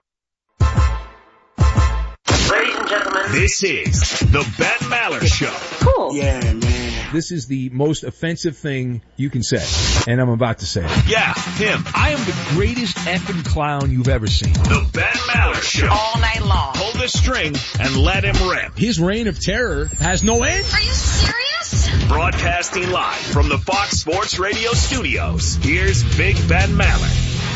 This is the Ben Maller Show. Cool. Yeah, man. This is the most offensive thing you can say, and I'm about to say it. Yeah, him. I am the greatest effing clown you've ever seen. The Ben Maller Show. All night long. Pull the string and let him rip. His reign of terror has no end. Are you serious? Broadcasting live from the Fox Sports Radio studios, here's Big Ben Maller.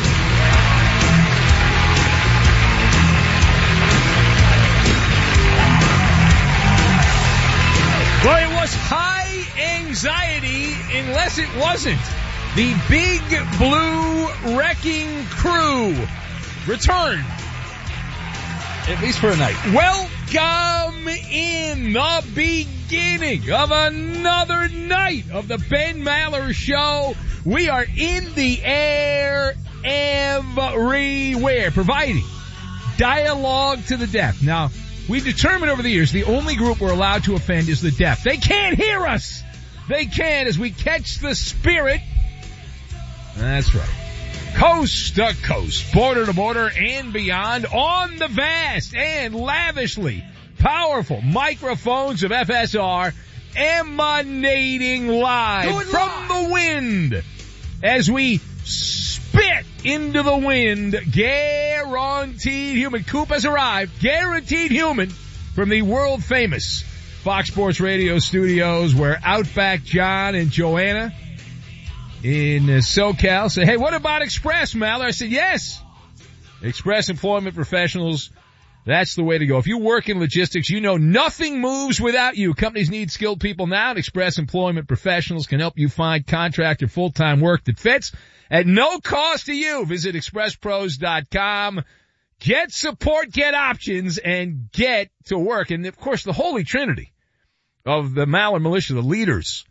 Well, it was high anxiety unless it wasn't. The Big Blue Wrecking Crew returned, at least for a night. Welcome in the beginning of another night of the Ben Maller Show. We are in the air everywhere, providing dialogue to the deaf. Now, we've determined over the years the only group we're allowed to offend is the deaf. They can't hear us. They can as we catch the spirit. That's right. Coast to coast, border to border, and beyond on the vast and lavishly powerful microphones of FSR emanating live from the wind as we spit into the wind. Guaranteed human. Coop has arrived. Guaranteed human from the world famous Fox Sports Radio studios, where Outback John and Joanna in SoCal say, hey, what about Express, Maller? I said, yes. Express Employment Professionals. That's the way to go. If you work in logistics, you know nothing moves without you. Companies need skilled people now, and Express Employment Professionals can help you find contract or full-time work that fits at no cost to you. Visit expresspros.com. Get support, get options, and get to work. And, of course, the holy trinity of the Maller Militia, the leaders,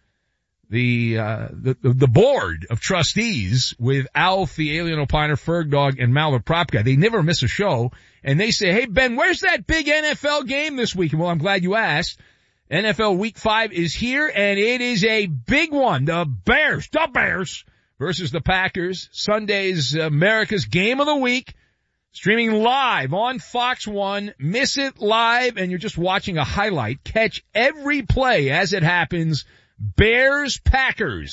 the board of trustees with Alf, the Alien Opiner, Ferg Dog, and Maller Prop Guy. They never miss a show. And they say, hey, Ben, where's that big NFL game this week? Well, I'm glad you asked. NFL Week 5 is here, and it is a big one. The Bears versus the Packers. Sunday's America's Game of the Week. Streaming live on Fox 1. Miss it live, and you're just watching a highlight. Catch every play as it happens. Bears-Packers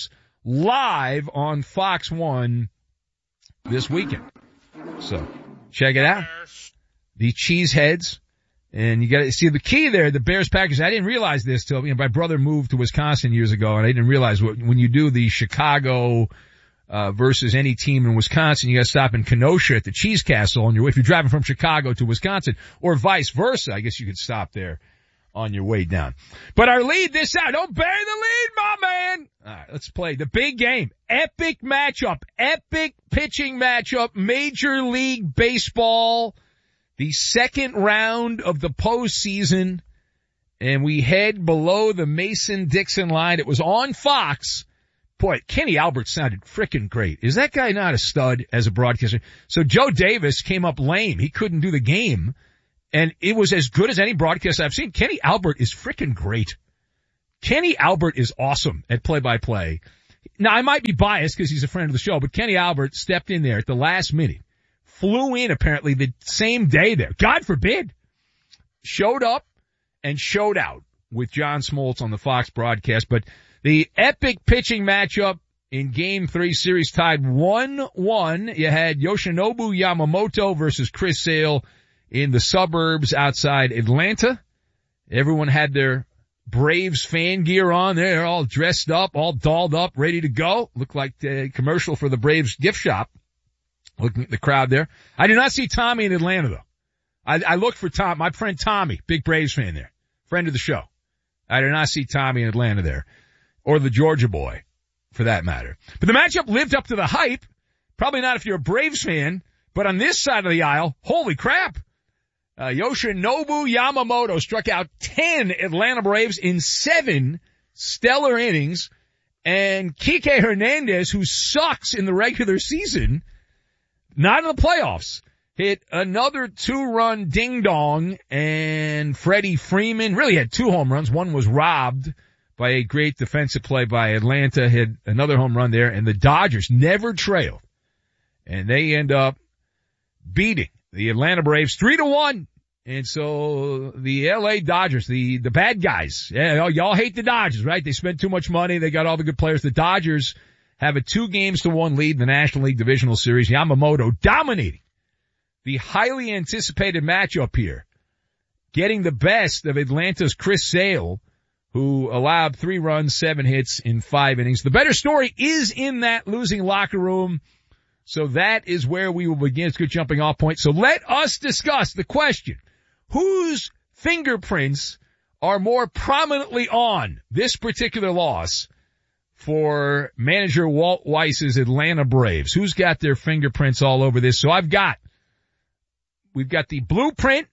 live on Fox 1 this weekend. So check it out. The Cheeseheads. And you got to see the key there, the Bears-Packers. I didn't realize this till, my brother moved to Wisconsin years ago, and I didn't realize when you do the Chicago versus any team in Wisconsin, you got to stop in Kenosha at the Cheese Castle on your way. If you're driving from Chicago to Wisconsin, or vice versa, I guess you could stop there on your way down. But our lead this out. Don't bury the lead, my man. All right, let's play the big game. Epic matchup. Epic pitching matchup. Major League Baseball. The second round of the postseason. And we head below the Mason-Dixon line. It was on Fox. Boy, Kenny Albert sounded frickin' great. Is that guy not a stud as a broadcaster? So Joe Davis came up lame. He couldn't do the game. And it was as good as any broadcast I've seen. Kenny Albert is frickin' great. Kenny Albert is awesome at play-by-play. Now, I might be biased because he's a friend of the show, but Kenny Albert stepped in there at the last minute. Flew in apparently the same day there. God forbid. Showed up and showed out with John Smoltz on the Fox broadcast. But the epic pitching matchup in Game 3 series tied 1-1. You had Yoshinobu Yamamoto versus Chris Sale in the suburbs outside Atlanta. Everyone had their Braves fan gear on. They're all dressed up, all dolled up, ready to go. Looked like a commercial for the Braves gift shop. Looking at the crowd there. I did not see Tommy in Atlanta though. I looked for Tom, my friend Tommy, big Braves fan there. Friend of the show. I did not see Tommy in Atlanta there. Or the Georgia boy, for that matter. But the matchup lived up to the hype. Probably not if you're a Braves fan, but on this side of the aisle, holy crap. Yoshinobu Yamamoto struck out 10 Atlanta Braves in 7 stellar innings. And Kike Hernandez, who sucks in the regular season, not in the playoffs, hit another 2-run ding-dong. And Freddie Freeman really had 2 home runs. One was robbed by a great defensive play by Atlanta, hit another home run there. And the Dodgers never trailed. And they end up beating the Atlanta Braves 3-1. And so the LA Dodgers, the bad guys, y'all hate the Dodgers, right? They spent too much money. They got all the good players. The Dodgers have a 2-1 lead in the National League Divisional Series. Yamamoto dominating the highly anticipated matchup here, getting the best of Atlanta's Chris Sale, who allowed 3 runs, 7 hits in 5 innings. The better story is in that losing locker room. So that is where we will begin. It's a good jumping off point. So let us discuss the question. Whose fingerprints are more prominently on this particular loss for manager Walt Weiss's Atlanta Braves? Who's got their fingerprints all over this? So we've got the blueprint,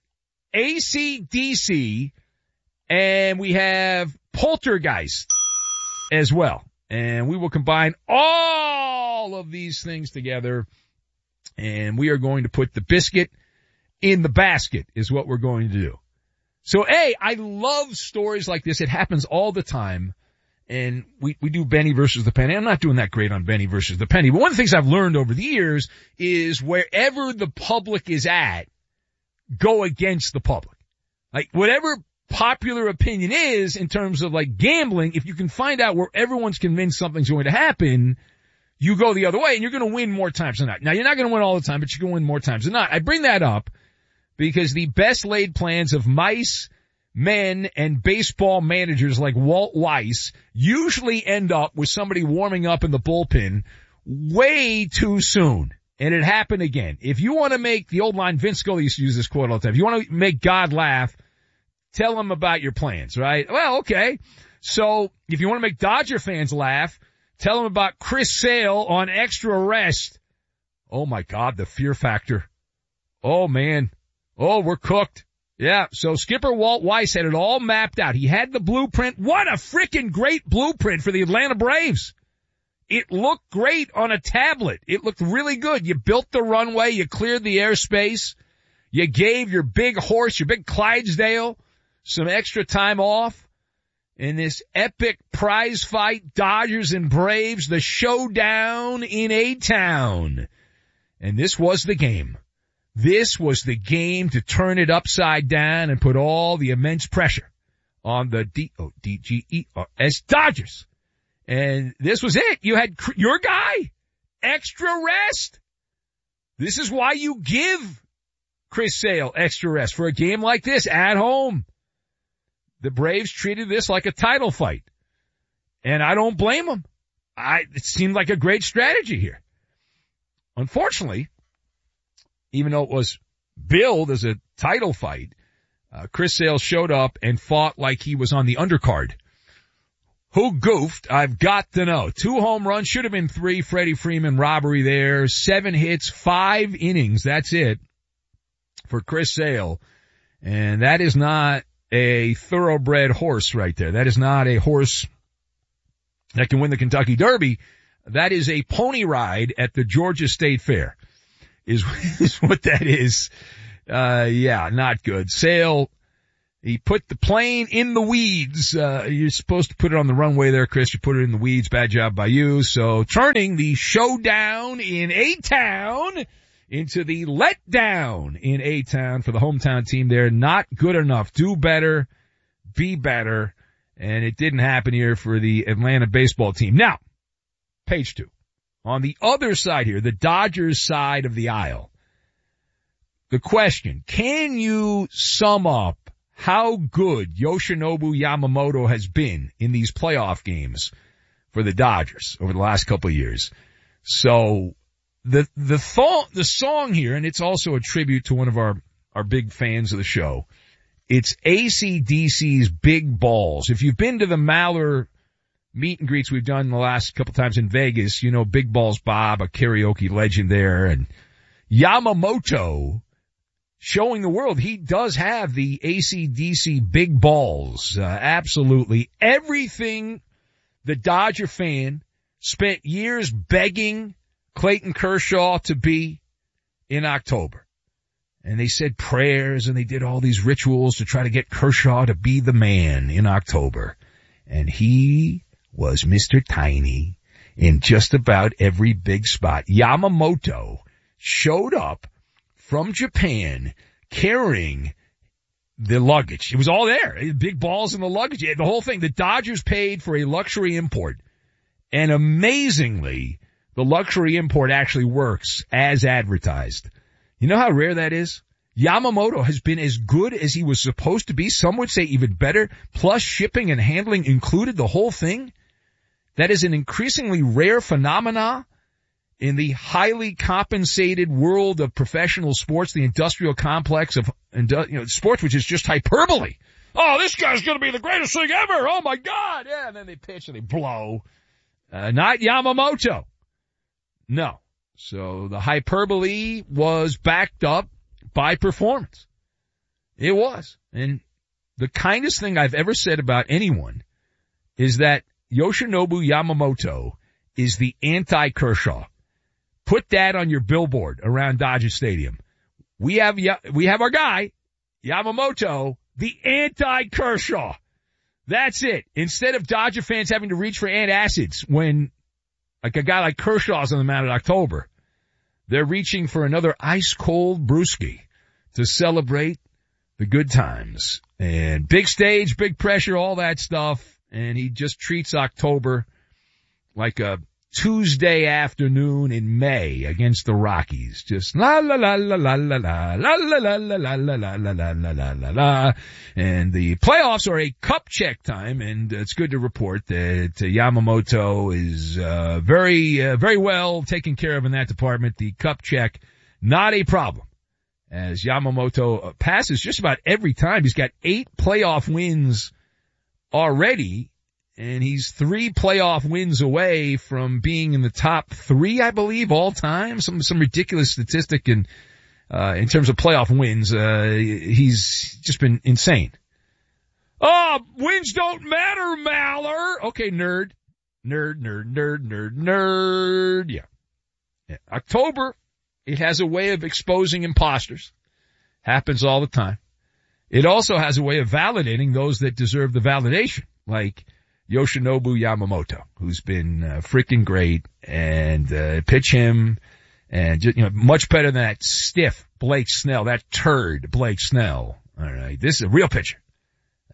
AC/DC, and we have Poltergeist as well. And we will combine all of these things together, and we are going to put the biscuit in the basket is what we're going to do. So I love stories like this. It happens all the time. And we do Benny versus the Penny. I'm not doing that great on Benny versus the Penny. But one of the things I've learned over the years is wherever the public is at, go against the public. Like whatever popular opinion is in terms of like gambling, if you can find out where everyone's convinced something's going to happen, you go the other way and you're going to win more times than not. Now you're not going to win all the time, but you can win more times than not. I bring that up because the best laid plans of mice, men, and baseball managers like Walt Weiss usually end up with somebody warming up in the bullpen way too soon. And it happened again. If you want to make the old line, Vince Scully used to use this quote all the time. If you want to make God laugh, tell him about your plans, right? Well, okay. So if you want to make Dodger fans laugh, tell them about Chris Sale on extra rest. Oh my God, the fear factor. Oh man. Oh, we're cooked. Yeah. So Skipper Walt Weiss had it all mapped out. He had the blueprint. What a freaking great blueprint for the Atlanta Braves. It looked great on a tablet. It looked really good. You built the runway. You cleared the airspace. You gave your big horse, your big Clydesdale, some extra time off. In this epic prize fight, Dodgers and Braves, the showdown in A-Town. And this was the game. This was the game to turn it upside down and put all the immense pressure on the D-O-D-G-E-R-S Dodgers. And this was it. You had your guy, extra rest. This is why you give Chris Sale extra rest for a game like this at home. The Braves treated this like a title fight. And I don't blame them. It seemed like a great strategy here. Unfortunately, even though it was billed as a title fight, Chris Sale showed up and fought like he was on the undercard. Who goofed? I've got to know. 2 home runs, should have been 3. Freddie Freeman robbery there. 7 hits, 5 innings. That's it for Chris Sale. And that is not a thoroughbred horse right there. That is not a horse that can win the Kentucky Derby. That is a pony ride at the Georgia State Fair is what that is. Yeah, not good. Sale, he put the plane in the weeds. You're supposed to put it on the runway there, Chris. You put it in the weeds. Bad job by you. So turning the showdown in A-Town into the letdown in A-Town for the hometown team there. Not good enough. Do better. Be better. And it didn't happen here for the Atlanta baseball team. Now, page 2. On the other side here, the Dodgers side of the aisle. The question, can you sum up how good Yoshinobu Yamamoto has been in these playoff games for the Dodgers over the last couple of years? So the song here, and it's also a tribute to one of our big fans of the show. It's AC/DC's Big Balls. If you've been to the Maller meet and greets we've done the last couple times in Vegas, you know Big Balls Bob, a karaoke legend there, and Yamamoto showing the world he does have the AC/DC Big Balls. Absolutely. Everything the Dodger fan spent years begging Clayton Kershaw to be in October. And they said prayers and they did all these rituals to try to get Kershaw to be the man in October. And he was Mr. Tiny in just about every big spot. Yamamoto showed up from Japan carrying the luggage. It was all there. Big balls in the luggage. The whole thing. The Dodgers paid for a luxury import. And amazingly, the luxury import actually works as advertised. You know how rare that is? Yamamoto has been as good as he was supposed to be. Some would say even better. Plus shipping and handling included, the whole thing. That is an increasingly rare phenomena in the highly compensated world of professional sports, the industrial complex of sports, which is just hyperbole. Oh, this guy's going to be the greatest thing ever. Oh, my God. Yeah, and then they pitch and they blow. Not Yamamoto. No. So the hyperbole was backed up by performance. It was. And the kindest thing I've ever said about anyone is that Yoshinobu Yamamoto is the anti-Kershaw. Put that on your billboard around Dodger Stadium. We have our guy, Yamamoto, the anti-Kershaw. That's it. Instead of Dodger fans having to reach for antacids when like a guy like Kershaw's on the mound in October, they're reaching for another ice-cold brewski to celebrate the good times. And big stage, big pressure, all that stuff. And he just treats October like a Tuesday afternoon in May against the Rockies. Just la la la la la la la la la la la la la la la la la la. And the playoffs are a cup check time, and it's good to report that Yamamoto is very well taken care of in that department. The cup check, not a problem. As Yamamoto passes just about every time. He's got 8 playoff wins already. And he's 3 playoff wins away from being in the top 3, I believe, all time. Some ridiculous statistic in terms of playoff wins. He's just been insane. Oh, wins don't matter, Maller. Okay, nerd. Yeah. October, it has a way of exposing imposters. Happens all the time. It also has a way of validating those that deserve the validation, like Yoshinobu Yamamoto, who's been freaking great, and pitch him, and just, much better than that stiff Blake Snell, that turd Blake Snell. All right, this is a real pitcher.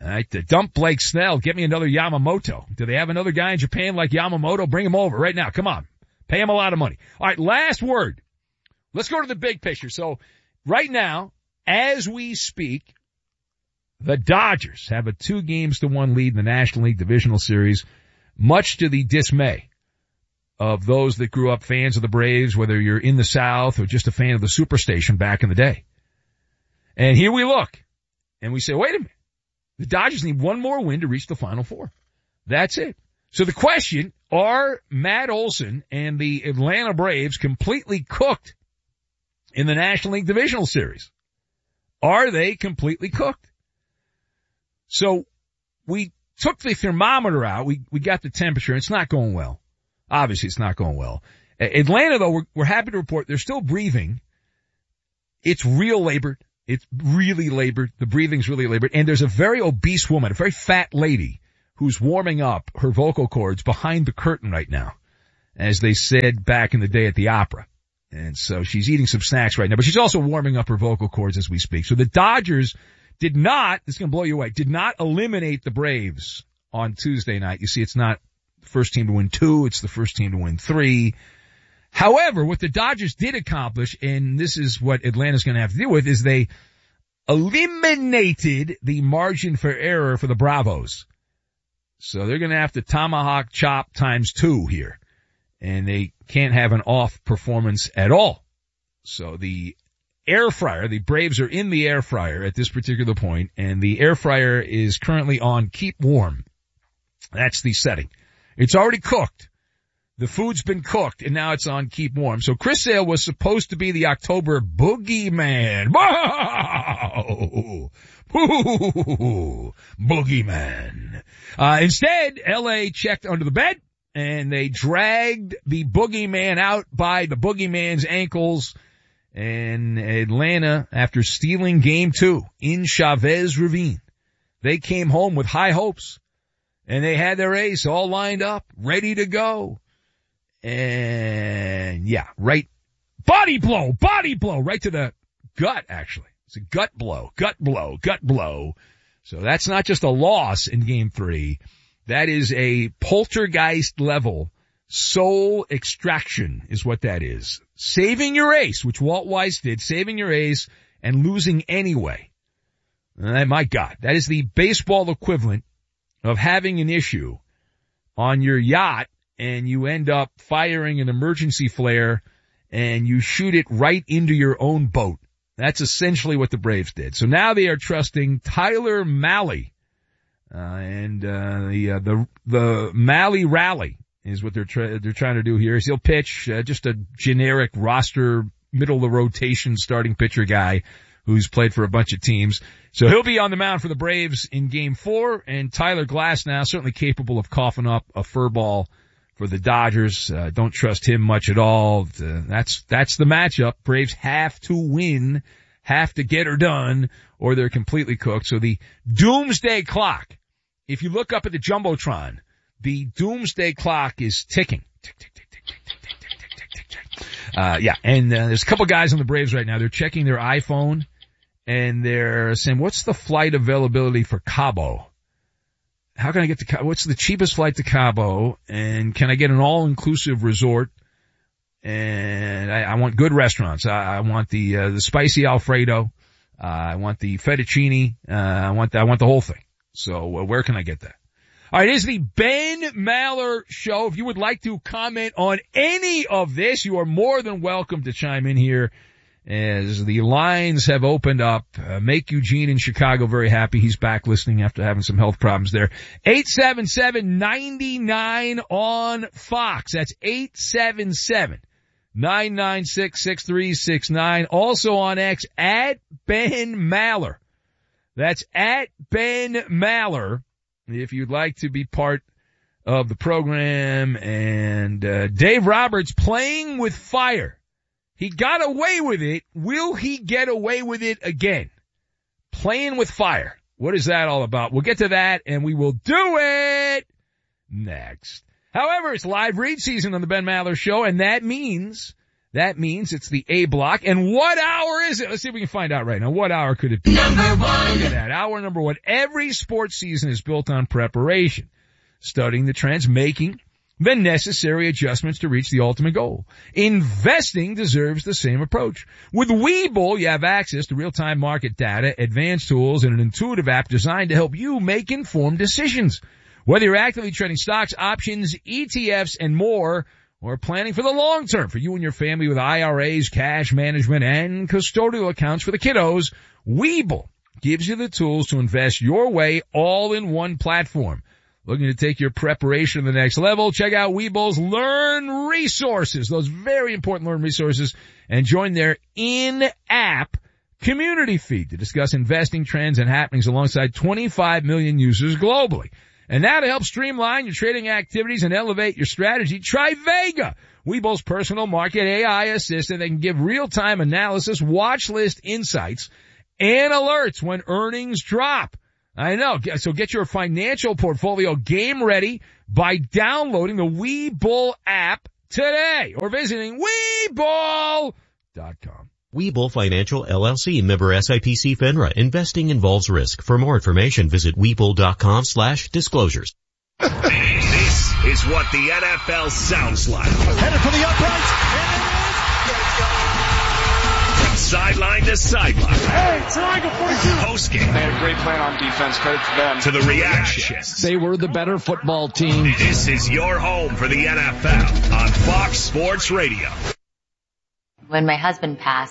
All right, dump Blake Snell. Get me another Yamamoto. Do they have another guy in Japan like Yamamoto? Bring him over right now. Come on. Pay him a lot of money. All right, last word. Let's go to the big picture. So right now, as we speak, the Dodgers have a 2-1 lead in the National League Divisional Series, much to the dismay of those that grew up fans of the Braves, whether you're in the South or just a fan of the Superstation back in the day. And here we look, and we say, wait a minute. The Dodgers need one more win to reach the Final Four. That's it. So the question, are Matt Olson and the Atlanta Braves completely cooked in the National League Divisional Series? Are they completely cooked? So we took the thermometer out. We got the temperature. It's not going well. Obviously, it's not going well. Atlanta, though, we're happy to report they're still breathing. It's real labored. It's really labored. The breathing's really labored. And there's a very obese woman, a very fat lady, who's warming up her vocal cords behind the curtain right now, as they said back in the day at the opera. And so she's eating some snacks right now, but she's also warming up her vocal cords as we speak. So the Dodgers did not, this is going to blow you away, did not eliminate the Braves on Tuesday night. You see, it's not the first team to win 2, it's the first team to win 3. However, what the Dodgers did accomplish, and this is what Atlanta's going to have to deal with, is they eliminated the margin for error for the Bravos. So they're going to have to tomahawk chop times 2 here. And they can't have an off performance at all. So the air fryer, the Braves are in the air fryer at this particular point, and the air fryer is currently on keep warm. That's the setting. It's already cooked. The food's been cooked, and now it's on keep warm. So Chris Sale was supposed to be the October boogeyman. Boogeyman. Instead, L.A. checked under the bed, and they dragged the boogeyman out by the boogeyman's ankles. And Atlanta, after stealing game 2 in Chavez Ravine, they came home with high hopes. And they had their ace all lined up, ready to go. And yeah, right. Body blow, right to the gut, actually. It's a gut blow. So that's not just a loss in game 3. That is a poltergeist level soul extraction is what that is. Saving your ace, which Walt Weiss did, saving your ace and losing anyway. My God, that is the baseball equivalent of having an issue on your yacht and you end up firing an emergency flare and you shoot it right into your own boat. That's essentially what the Braves did. So now they are trusting Tyler Mahle, and the Mahle rally is what they're trying to do here. Is he'll pitch just a generic roster, middle of the rotation starting pitcher guy who's played for a bunch of teams. So he'll be on the mound for the Braves in game 4, and Tyler Glasnow certainly capable of coughing up a fur ball for the Dodgers. Don't trust him much at all. That's the matchup. Braves have to win, have to get her done, or they're completely cooked. So the doomsday clock, if you look up at the Jumbotron, the doomsday clock is ticking. Tick, tick, tick, tick, tick, tick, tick, tick, tick, tick, tick. And there's a couple guys on the Braves right now. They're checking their iPhone, and they're saying, what's the flight availability for Cabo? How can I get to Cabo? What's the cheapest flight to Cabo? And can I get an all-inclusive resort? And I want good restaurants. I want the spicy Alfredo. I want the fettuccine. I want the whole thing. So where can I get that? All right, it is the Ben Maller Show. If you would like to comment on any of this, you are more than welcome to chime in here as the lines have opened up. Make Eugene in Chicago very happy. He's back listening after having some health problems there. 877-99 on Fox. That's 877-996-6369. Also on X, at Ben Maller. That's at Ben Maller. If you'd like to be part of the program. And Dave Roberts playing with fire. He got away with it. Will he get away with it again? Playing with fire. What is that all about? We'll get to that, and we will do it next. However, it's live read season on the Ben Maller Show, and that means That means it's the A block. And what hour is it? Let's see if we can find out right now. What hour could it be? Number 1. Look at that. Hour number 1. Every sports season is built on preparation, studying the trends, making the necessary adjustments to reach the ultimate goal. Investing deserves the same approach. With Webull, you have access to real-time market data, advanced tools, and an intuitive app designed to help you make informed decisions. Whether you're actively trading stocks, options, ETFs, and more, or planning for the long term for you and your family with IRAs, cash management, and custodial accounts for the kiddos, Webull gives you the tools to invest your way all in one platform. Looking to take your preparation to the next level? Check out Webull's Learn Resources, those very important Learn Resources, and join their in-app community feed to discuss investing trends and happenings alongside 25 million users globally. And now to help streamline your trading activities and elevate your strategy, try Vega, Webull's personal market AI assistant that can give real-time analysis, watch list insights, and alerts when earnings drop. I know. So get your financial portfolio game ready by downloading the Webull app today or visiting Webull.com. Webull Financial LLC, member SIPC FINRA. Investing involves risk. For more information, visit Webull.com/disclosures. This is what the NFL sounds like. Headed for the uprights. From sideline to sideline. Hey, triangle 42. Postgame. They had a great plan on defense. Credit to them. To the reactions. They were the better football team. This is your home for the NFL on Fox Sports Radio. When my husband passed,